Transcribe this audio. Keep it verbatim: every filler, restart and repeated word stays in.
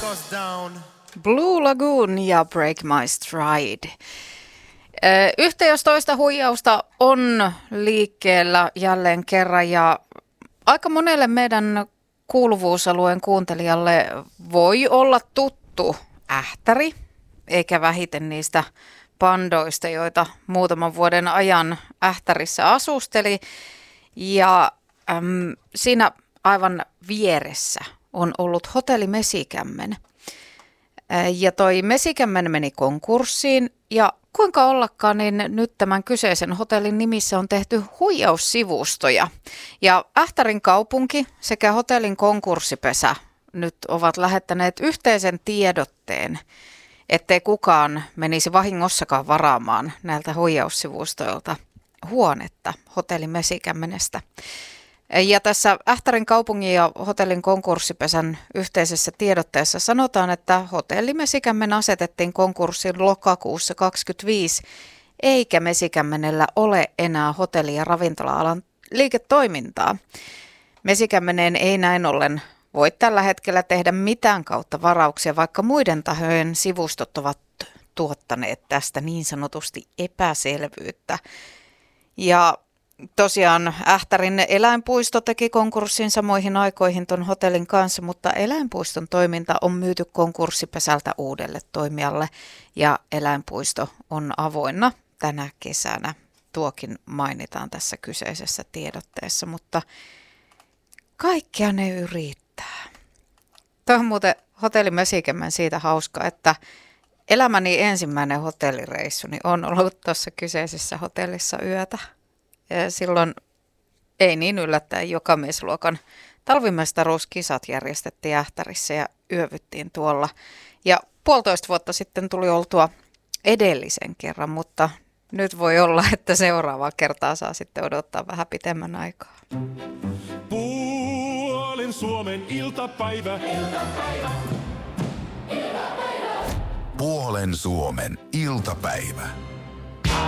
Blue Lagoon ja Break My Stride. Yhtä jos toista huijausta on liikkeellä jälleen kerran ja aika monelle meidän kuuluvuusalueen kuuntelijalle voi olla tuttu ähtäri, eikä vähiten niistä pandoista, joita muutaman vuoden ajan ähtärissä asusteli. Ja äm, siinä aivan vieressä on ollut hotelli Mesikämmen. Ja toi Mesikämmen meni konkurssiin ja kuinka ollakaan, niin nyt tämän kyseisen hotellin nimissä on tehty huijaussivustoja. Ja Ähtärin kaupunki sekä hotellin konkurssipesä nyt ovat lähettäneet yhteisen tiedotteen, ettei kukaan menisi vahingossakaan varaamaan näiltä huijaussivustoilta huonetta hotellin Mesikämmenestä. Ja tässä Ähtärin kaupungin ja hotellin konkurssipesän yhteisessä tiedotteessa sanotaan, että hotelli Mesikämmen asetettiin konkurssiin lokakuussa kaksikymmentäviisi, eikä Mesikämmenellä ole enää hotelli- ja ravintola-alan liiketoimintaa. Mesikämmeneen ei näin ollen voi tällä hetkellä tehdä mitään kautta varauksia, vaikka muiden tahojen sivustot ovat tuottaneet tästä niin sanotusti epäselvyyttä. Ja tosiaan Ähtärin eläinpuisto teki konkurssin samoihin aikoihin tuon hotellin kanssa, mutta eläinpuiston toiminta on myyty konkurssipesältä uudelle toimijalle ja eläinpuisto on avoinna tänä kesänä. Tuokin mainitaan tässä kyseisessä tiedotteessa, mutta kaikkea ne yrittää. Tuo on muuten hotelli Mesikämmen siitä hauska, että elämäni ensimmäinen hotellireissuni on ollut tuossa kyseisessä hotellissa yötä. Ja silloin ei niin yllättäen joka miesluokan talvimestaruuskisat järjestettiin Ähtärissä ja yövyttiin tuolla. Ja puolitoista vuotta sitten tuli oltua edellisen kerran, mutta nyt voi olla, että seuraavaa kertaa saa sitten odottaa vähän pitemmän aikaa. Puolen Suomen iltapäivä. Iltapäivä. Iltapäivä. Puolen Suomen iltapäivä.